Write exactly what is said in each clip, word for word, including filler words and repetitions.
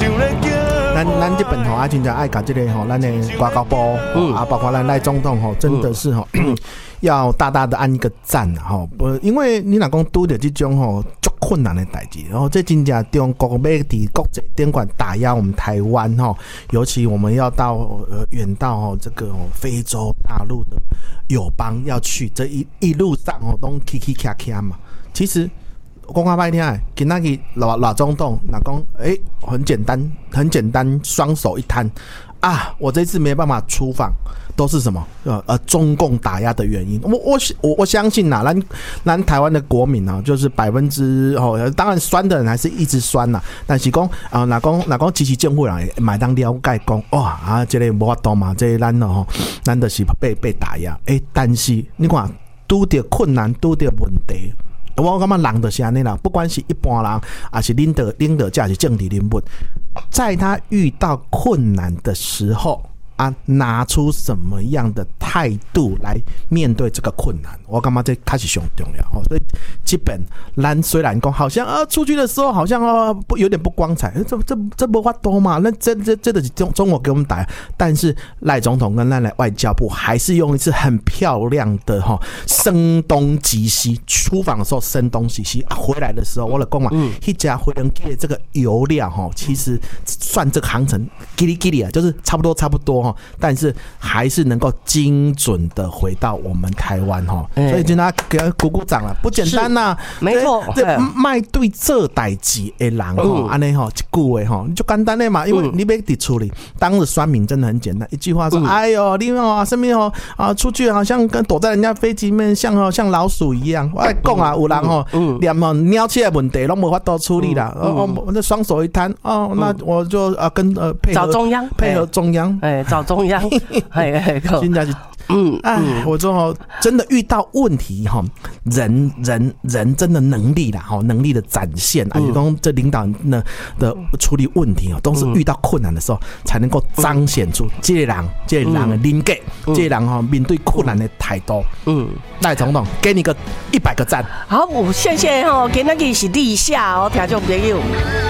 咱咱这本吼啊，真正爱搞这个吼，咱的外交部、嗯、啊，包括咱赖总统吼，真的是吼、嗯、要大大的按一个赞吼，不，因为你若讲拄着这种吼足困难的代志，然后这真正中国要伫国际顶管打压我们台湾吼，尤其我们要到呃远到吼这个非洲大陆的友邦要去，这一一路上吼都起起卡卡嘛，其实。讲较歹听的，今仔日老老总统那讲，哎，很简单，很简单，双手一摊啊！我这次没办法出访，都是什么？呃呃，中共打压的原因。我我我我相信呐、啊，咱咱台湾的国民啊，就是百分之哦，当然酸的人还是一直酸呐、啊，但是讲啊，哪讲哪讲支持政府人买当了解讲，哇啊，这个无法度嘛，这个咱哦，咱就是被被打压。哎、欸，但是你看，拄着困难，拄着问题。我感觉人就是这样啦，不管是一般人，还是领导领导者，还是政治人物，在他遇到困难的时候啊，拿出什么样的态度来面对这个困难，我感觉这开始上重要。所以基本咱虽然讲好像啊出去的时候好像啊不有点不光彩，这这这没法多嘛，那这这这的中中国给我们打，但是赖总统跟咱的外交部还是用一次很漂亮的哈声东击西，出访的时候声东击西啊，回来的时候我来讲嘛，一家回人给的这个油量哈，其实算这个航程叽里叽里啊，就是差不多差不多。但是还是能够精准的回到我们台湾哈，欸、所以今天给他鼓鼓掌了，不简单呐、啊， 没错， 这卖对这代志的人哈，安尼哈一句话哈，就简单的嘛，因为你别伫处理，当着酸民真的很简单，一句话说，嗯、哎呦，你哦身边哦啊出去好像跟躲在人家飞机里面像哦像老鼠一样，我来讲啊，有人哦连哦鸟气的问题都没法度处理啦，哦我那双手一摊哦，那我就啊跟呃配合找中央配合中央， 哎。找中央，哎， 现在是，嗯，哎，我说哦，真的遇到问题哈，人人人真的能力啦，哈，能力的展现，而且讲这领导人的的处理问题哦，都是遇到困难的时候才能够彰显出这个人，这个人的人格，这个人哈面对困难的态度。嗯，赖总统给你个一百个赞。 好，谢谢哈，今仔日是立夏哦，听众朋友。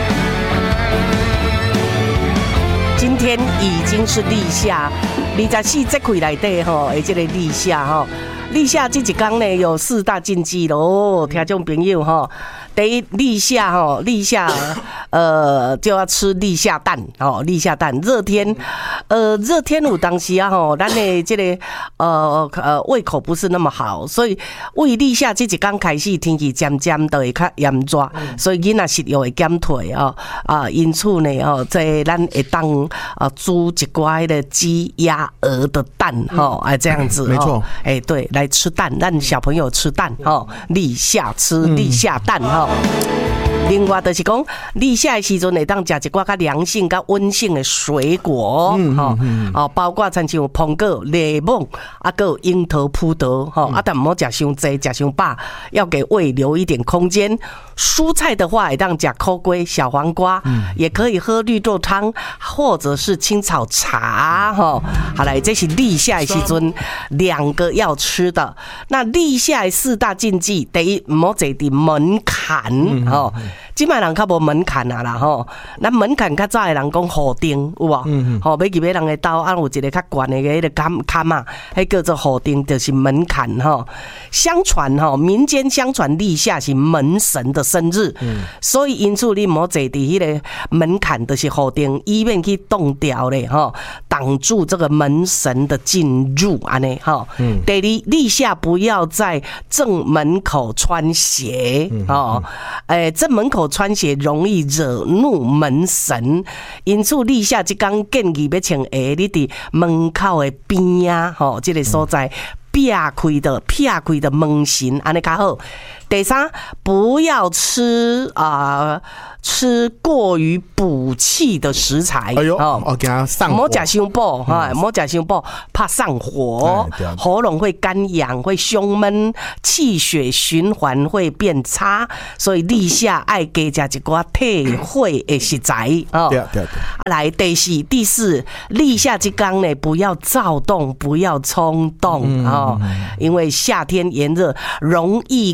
今天已经是立夏，二十四节气内底吼，诶，这个立夏吼，立夏这一天呢有四大禁忌咯，听众朋友吼。第一，立夏吼，立夏呃就要吃立夏蛋哦，立夏蛋，热天呃热天有当时啊吼，咱的这个呃呃胃口不是那么好，所以为立夏这一天开始天气渐渐都会较炎热，所以囡仔食欲会减退哦啊，因此呢哦，在咱会当啊煮一寡的鸡鸭鹅的蛋吼，哎这样子， 没错， 哎对，来吃蛋，让小朋友吃蛋哦，立夏吃立夏蛋哈。另外就是讲，立夏的时阵会当食一寡较凉性、较温性的水果，嗯哦哦，包括亲像苹果、柠檬，啊，还有樱桃、葡萄，哈，啊，但唔好食伤济，食伤饱，要给胃留一点空间。蔬菜的话，会当食苦瓜、小黄瓜，也可以喝绿豆汤，或者是青草茶，哈。好来，这是立夏的时阵两个要吃的。那立夏的四大禁忌，第一，唔好坐伫门槛，吼。即摆人较无门槛啊啦吼，咱门槛较早的人讲户顶有无？嗯吼，要入去人的兜，啊有一个较悬的迄个坎坎啊，迄叫做户顶，就是门槛吼。相传吼，民间相传立夏是门神的生日，嗯、所以因此你莫坐伫迄个门槛，就是户顶，以免去冻掉咧吼，挡住这个门神的进入安尼吼。嗯、第二，立夏不要在正门口穿鞋哦，诶、嗯，正门口穿鞋容易惹怒门神，因此立夏这天建议要穿鞋，你伫门口的边啊，吼，这个所在撇开的撇开的门神，安尼较好。第三，不要吃啊、呃、吃过于补气的食材。 哎呦，哦，给它上火， 莫食伤补哈，莫食伤补，怕上火，喉咙会干痒，会胸闷，气血循环会变差，所以立夏爱加食一寡退火的食材哦。 对对对。 来，第四，第四，立夏之天呢，不要躁动，不要冲动哦，因为夏天炎热，容易甲别人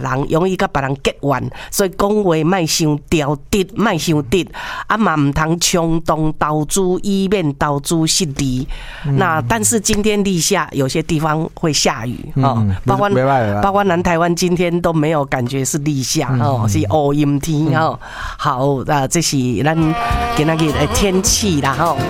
人，容易甲别人结怨，所以讲话莫伤刁直，莫伤直，啊嘛唔通冲动投资，以免投资失利。嗯、那但是今天立夏有些地方会下雨哦，嗯、包括包括南台湾今天都没有感觉是立夏、嗯、哦，是乌阴天、嗯、哦。好啊，这是咱今仔日的天气啦吼。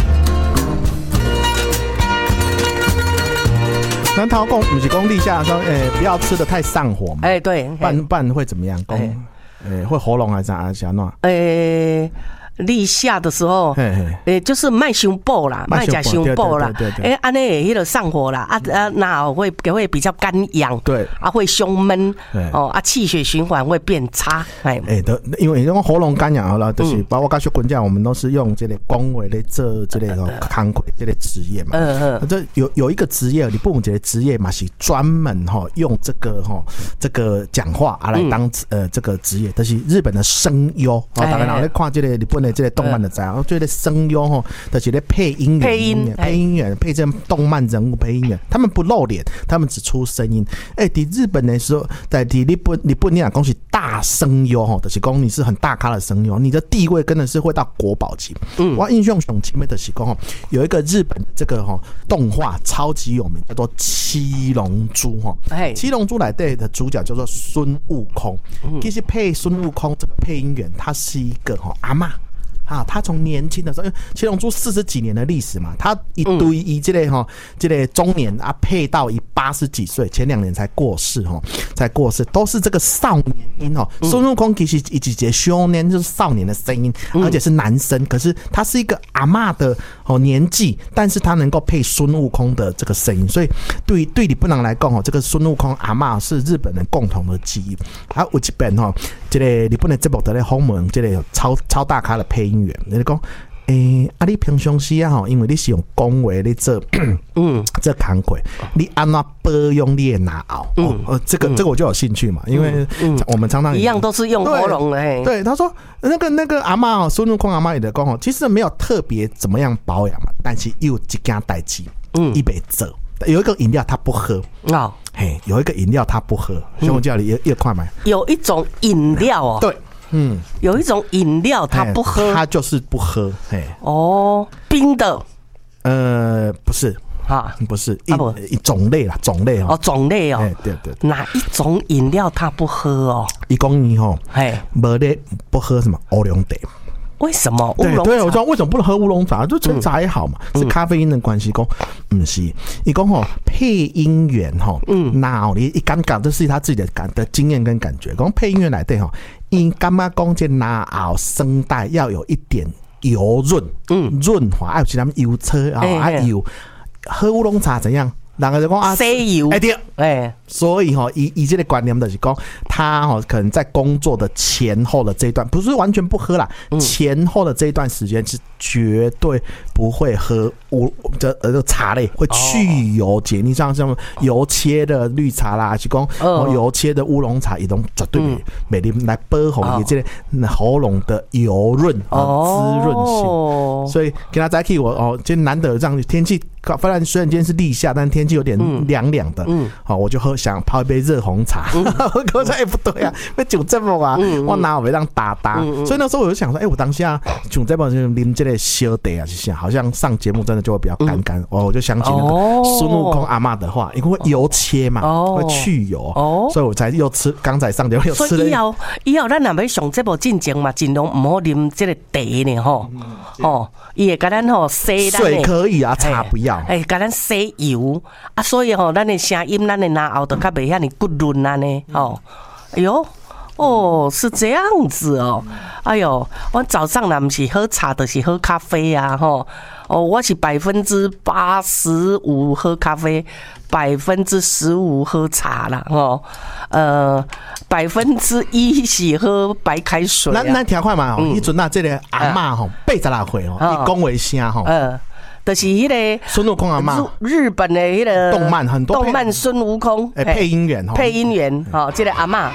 咱头讲不是讲立夏说，诶、欸，不要吃的太上火嘛。 哎、欸，对， 不然不然会怎么样？讲，诶、欸，会喉咙还是啥啥喏？ 诶。立夏的时候，诶，就是卖伤补啦，卖假伤补啦，诶，安尼会迄个上火啦，啊啊，那会会比较干痒， 对， 啊会胸闷，哦啊气血循环会变差，哎， 诶，都因为因为喉咙干痒好了，就是包括跟学棍讲，我们都是用这个工位来做这个康亏这个职业嘛，嗯嗯，这有有一个职业，你不这个职业嘛是专门哈用这个哈这个讲话啊来当呃这个职业，但是日本的声优，哦，大家来看这个日本。这个动漫的在，我觉得声优吼，就是咧配音员、 配音、 配音员、配这动漫人物配音员，他们不露脸，他们只出声音。哎、欸，在日本的时候，在日本日本你讲是大声优吼，就是讲你是很大咖的声优，你的地位真的是会到国宝级。嗯，我印象很深刻的是讲吼，有一个日本这个吼动画超级有名，叫做《七龙珠》吼。哎，《七龙珠》来对的主角叫做孙悟空，其实配孙悟空这个配音员，他是一个吼阿嬷。啊，他从年轻的时候，因为七龙珠四十几年的历史嘛，他一堆一这类哈，这类中年啊配到一八十几岁，前两年才过世哈，才过世，都是这个少年音哦。孙悟空其实一直少年就是少年的声音，而且是男生，可是他是一个阿嬷的哦年纪，但是他能够配孙悟空的这个声音，所以对对你不能来讲哦，这个孙悟空阿嬷是日本人共同的记忆。还有一本哈，这个日本的节目在咧访问这个超超大咖的配音。你讲，诶、欸，啊，你平常时啊，吼，因为你是用讲话咧做，嗯，这工课，你安怎保养你的牙袄？嗯，呃，这个、嗯、这个我就有兴趣嘛，因为我们常常一样都是用喉咙的。对, 对，他说那个那个阿嬷哦，孙悟空阿嬷也在讲哦，其实没有特别怎么样保养嘛，但是有一件代志，嗯，一杯做。有一个饮料他不喝哦，嘿，有一个饮料他不喝，所以我叫你也也快买。 有一种饮料哦，对。嗯，有一种饮料他不喝， 他就是不喝。嘿， 哦，冰的， 呃，不是啊，不是一、啊、一种类啦，种类哦，种类哦， 对对对， 哪一种饮料他不喝哦？ 一公一吼，嘿，没得不喝什么乌龙茶。 为什么乌龙茶？ 对，我知道为什么不能喝乌龙茶，就纯茶也好嘛，嗯、是咖啡因的关系。讲不是，你讲吼配音员吼，嗯，那你一感觉这是他自己的感的经验跟感觉。讲配音员来对吼，因干嘛讲这拿熬声带要有一点油润，嗯，润滑，还有其他油车啊，还有喝乌龙茶怎样？人家就讲啊， 西油， 哎对，哎，所以哈，以以这个观念就是讲，他哈可能在工作的前后的这一段，不是完全不喝啦，嗯、前后的这一段时间是绝对不会喝乌这呃茶类，会去油解腻，像像油切的绿茶啦，是讲哦油切的乌龙茶，也都绝对美丽来保护你这个喉咙的油润啊滋润性。所以给他再去我哦，今天难得这样天气。虽然虽然今天是立夏，但天气有点凉凉的，嗯，好、嗯，我就喝想泡一杯热红茶。嗯、我说哎、欸、不对啊，那酒这么啊，嗯、我哪有会让打打、嗯？所以那时候我就想说，哎、欸，我当下酒这么就啉这个小茶啊，是好像上节目真的就会比较干干。嗯、我就想起那个孙悟空阿嬷的话，因为会油切嘛，哦、会去油，哦、所以我才又吃刚才上节目又吃了。 所以以后以后咱若要上节目进前嘛，尽量唔好啉这个茶呢吼，哦，伊会甲咱吼洗咱水可以啊，茶不要。 哎，甲咱洗油啊，所以吼、喔，咱的声音，咱的牙袄都较袂遐尼骨润啊呢，哦，哎呦，哦，是这样子哦，哎呦，我早上若不是喝茶，就是喝咖啡啊，吼，哦，我是百分之八十五喝咖啡，百分之十五喝茶啦，吼，呃，百分之一是喝白开水、啊。咱咱听看嘛，吼，迄阵啊，这个阿嬷吼，八十六岁哦，伊讲话声吼。 嗯就是迄个孙悟空阿嬷， 日本的迄个动漫很多动漫孙悟空， 哎，配音员， 配音员，哦，这个阿嬷。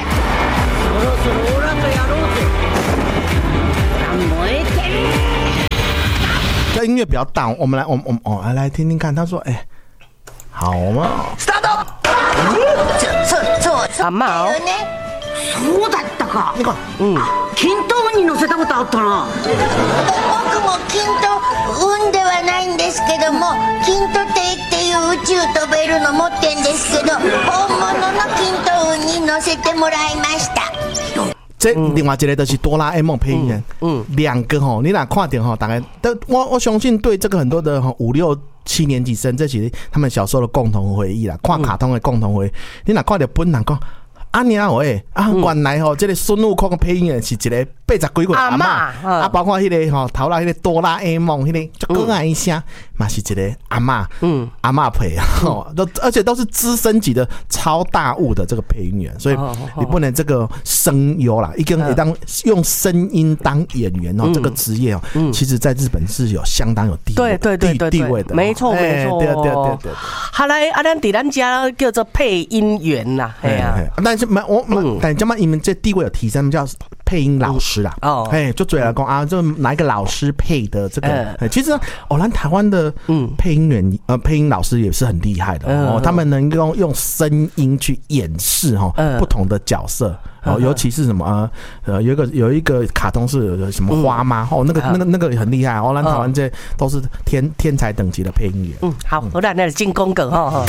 这音乐比较大，我们来，我们我们哦，来听听看，他说，哎，好吗 ？Start up。 阿嬷哦。 そうだったか。 嗯。 均等ウニ乗せたことあったな。 僕も均等運ではないんですけども、均等艇っていう宇宙飛べるの持ってんですけど、本物の均等運に乗せてもらいました。 这另外一个就是哆啦 A 梦配音员，嗯，两个吼，你若看到吼，大概都我我相信对这个很多的五六七年级生，这是他们小时候的共同回忆啦，看卡通的共同回忆。你若看到本人讲。啊娘喂！啊，原来吼，这个孙悟空的配音员是一个八十几岁阿嬷，啊，包括迄个吼头来迄个哆啦 A 梦，迄个足可爱一声，嘛是一个阿嬷，嗯，阿嬷配啊，吼，都而且都是资深级的超大物的这个配音员，所以你不能这个声优啦，一个人当用声音当演员哦，这个职业哦，其实在日本是有相当有地位、 对对对地位的， 没错没错， 对对对对。 好来，啊，咱伫咱家叫做配音员呐，哎呀， 但是我但这么你们这地位有提升，叫配音老师啦。哦，哎，就嘴来讲啊，就哪一个老师配的这个？其实哦，咱台湾的配音员呃配音老师也是很厉害的哦，他们能够用声音去演示哈不同的角色。哦，尤其是什么呃，有一个有一个卡通是有什么花妈哦，那个那个那个很厉害哦，咱台湾这都是天天才等级的配音员。 嗯，好，我来来进攻梗哈。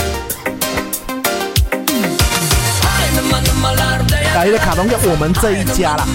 啊，一个卡通叫我们这一家啦。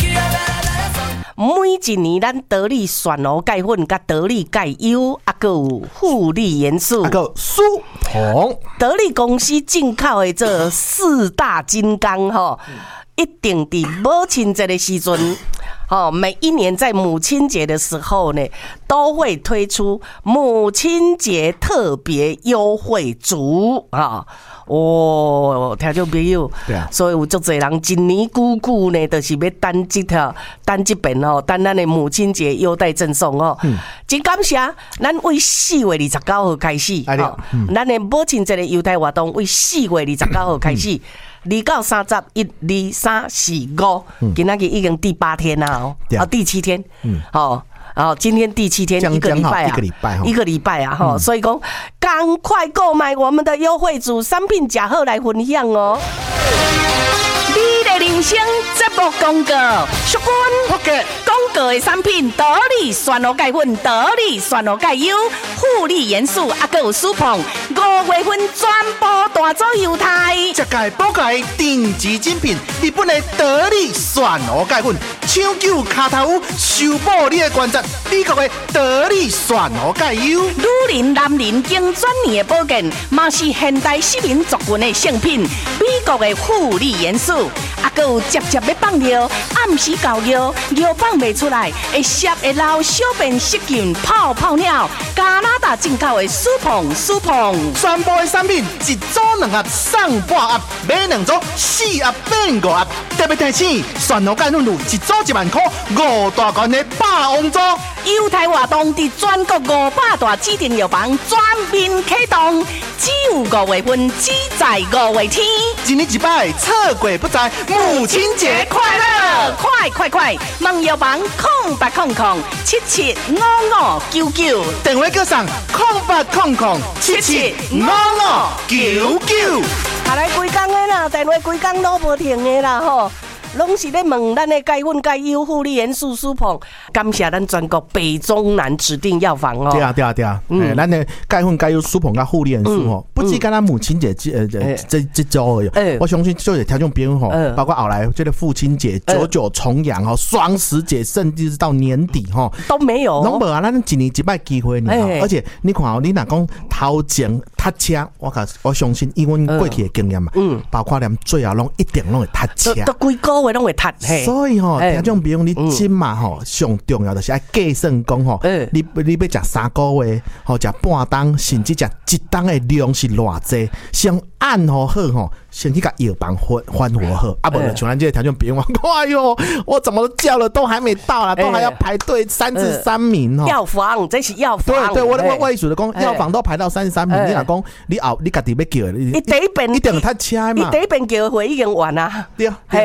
每一年咱得力蒜头钙粉、甲得力钙优，啊，还有富力元素， 啊，还有苏鹏。 得力公司进口的这四大金刚吼，一定伫母亲节的时阵。哦，每一年在母亲节的时候呢，都会推出母亲节特别优惠组啊！哦，听众朋友，对啊，所以有足侪人一年久久呢，就是要等这条、等这边哦，等咱的母亲节优待赠送哦。嗯，真感谢，咱为四月二十九号开始，哦，咱的母亲节的优待活动为四月二十九号开始。二到三十，一、二、三、四、五，今仔日已经第八天啦哦，啊第七天，嗯，好，然后今天第七天，一个礼拜啊，一个礼拜，一个礼拜啊，哈，所以讲赶快购买我们的优惠组商品，假贺来分享哦。你的人生节目广告，属君广告的产品，得力蒜头钙粉、得力蒜头钙优、富力元素，啊，还有苏鹏，五月份全部大做优待。 这届补改定级精品，日本的得力蒜头钙粉，抢救卡头乌，修补你的关节。美国的得力蒜头钙优， 女人、男人经专业的保健，嘛是现代市民族群的圣品。美国的富力元素。啊，还有接接要放尿，暗时搞尿，尿放袂出来，会湿会流小便失禁，泡泡尿。加拿大进口的舒鹏舒鹏， 全部的产品一组两盒送半盒，买两组四盒变五盒。特别提醒，蒜头钙粉乳一组一万块，五大罐的霸王组。 优待活动伫全国五百大指定药房全面启动，只有五月份，只在五月天。 一年一摆，错过不再。母亲节快乐！ 快快快！问药房空八空空七七五五九九， 电话叫上空八空空七七五五九九。 下来规工的啦，电话规工都无停的啦吼。拢是咧问咱的钙粉、钙优、富力元素、舒鹏，感谢咱全国北中南指定药房哦。 对啊，对啊，对啊，嗯，咱的钙粉、钙优、舒鹏、甲富力元素哦，不止跟咱母亲节这呃这这周而已，我相信就有条件别人吼，包括后来这个父亲节、九九重阳哦、双十节，甚至是到年底吼都没有， 拢无啊，咱一年一摆机会呢，而且你看哦，你若讲头前踏车，我甲我相信以阮过去的经验嘛，嗯，包括连最后拢一定拢会踏车， 都几个。拢会塌， 所以吼，听种朋友你今嘛吼，上重要就是爱计算讲吼，你你要食三个月，吼食半当，甚至食一当的量是偌济，先按好好吼，先去甲药房欢欢活好，啊不然像咱这个听众朋友，哎呦，我怎么叫了都还没到啦，都还要排队三至三名吼。 药房这是药房， 对对，我我我意思就讲，药房都排到三十三名，你若讲你后你家己要叫， 你第一遍一定有他车嘛， 你第一遍叫会已经完啊， 对啊， 嘿，啊这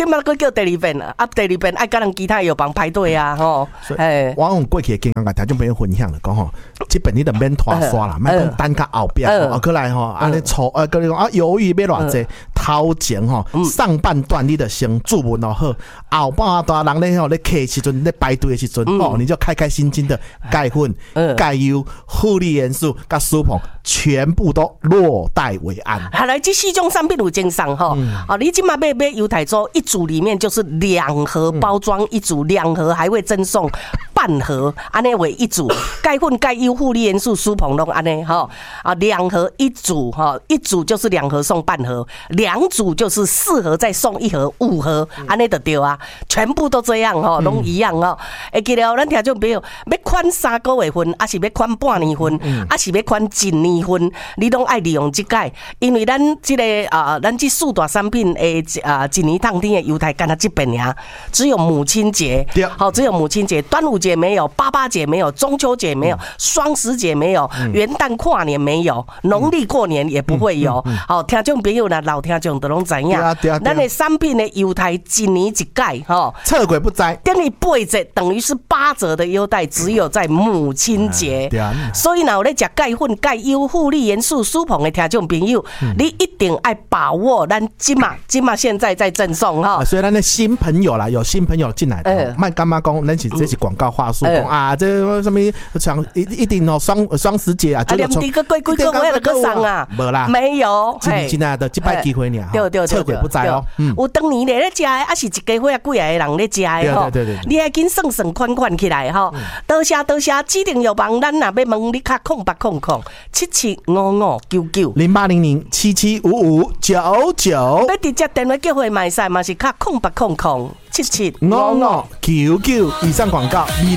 摆佫叫第二遍啊，啊第二遍爱甲人其他药房排队啊，吼， 哎，我用过去的经验甲听众朋友分享了，讲吼，这边你就免拖刷啦，莫讲等较后边，啊，过来吼，安尼抽，啊，跟你讲啊，犹豫要偌济，头前吼上半段你就先注文就好，后半段人咧吼咧客时阵咧排队的时阵，哦，你就开开心心的钙粉、钙油、护理元素、甲舒膨，全部都落袋为安。 好来，这四种产品有精上吼，哦，你今嘛买买犹太州一组里面就是两盒包装一组，两盒还会赠送半盒，安尼为一组，钙粉、钙优、护理元素、舒膨拢安尼吼啊，两盒一组哈，一组就是两盒送半盒，两组就是四盒再送一盒，五盒安尼就对啊，全部都这样吼，拢一样哦。会记得咱听众朋友要款三个月份，还是要款半年份，还是要款一年份，你拢爱利用这个，因为咱这个啊，咱这四大产品诶啊，一年当天的犹太干它这边呀，只有母亲节，好，只有母亲节，端午节没有，八八节没有，中秋节没有，双十节没有，元旦跨年没有，农历过年也不会有。好，听众朋友啦，老听众都拢知影，咱的产品的优待一年一改，哈， 测鬼不摘， 等于八折，等于是八折的优待，只有在母亲节。所以呢，有咧食钙粉、钙优、护理元素、舒膨的听众朋友，你一定爱把握咱今嘛今嘛现在在赠送哈。 所以咱的新朋友啦，有新朋友进来的，卖干妈讲，咱是这是广告话术，讲啊，这什么像一一定哦双双十节啊， 就连第个贵贵个为了个上啊， 没啦， 没有， 今今的这摆机会呢， 对对测鬼不摘哦。 有当年咧咧食的，还是一家伙啊几个人咧食的吼，你还紧算算款款起来吼。多谢多谢，指定药房咱若要问你卡空八空空七七五五九九零八零零七七五五九九， 要直接电话叫回买晒嘛是卡空八空空七七五五九九。以上广告。